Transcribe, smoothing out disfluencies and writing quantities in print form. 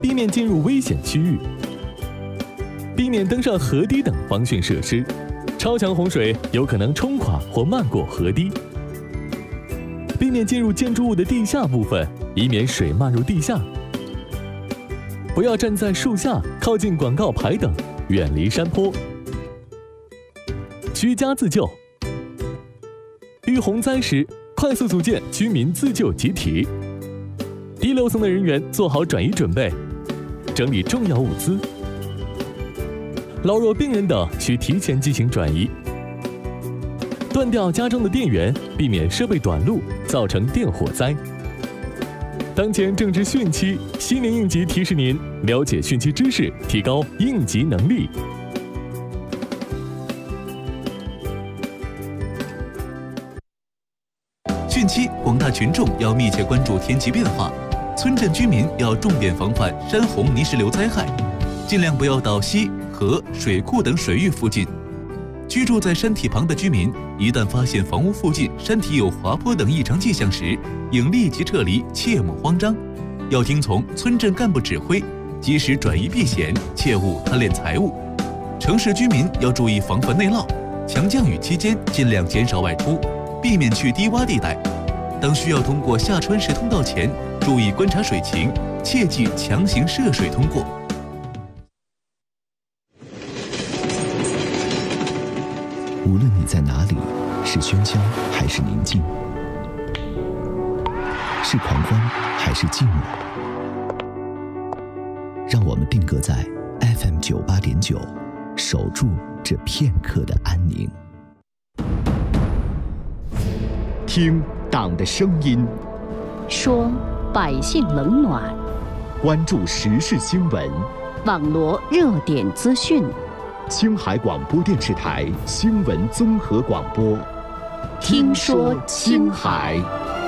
避免进入危险区域，避免登上河堤等防汛设施。超强洪水有可能冲垮或漫过河堤。避免进入建筑物的地下部分，以免水漫入地下。不要站在树下、靠近广告牌等，远离山坡。居家自救。遇洪灾时，快速组建居民自救集体。低楼层的人员做好转移准备，整理重要物资。老弱病人等需提前进行转移。断掉家中的电源，避免设备短路，造成电火灾。当前正值汛期，西年应急提示您了解汛期知识，提高应急能力。 汛期，广大群众要密切关注天气变化，村镇居民要重点防范山洪泥石流灾害，尽量不要到溪、河、水库等水域附近。居住在山体旁的居民，一旦发现房屋附近山体有滑坡等异常迹象时，应立即撤离，切莫慌张。要听从村镇干部指挥，及时转移避险，切勿贪恋财物。城市居民要注意防范内涝，强降雨期间尽量减少外出，避免去低洼地带。当需要通过下穿石通道前，注意观察水情，切忌强行涉水通过。 无论你在哪里，是喧嚣还是宁静，是狂欢还是寂寞，让我们定格在 FM 98.9，守住这片刻的安宁。 听党的声音， 说百姓冷暖， 关注时事新闻， 网罗热点资讯。 青海广播电视台新闻综合广播， 听说青海。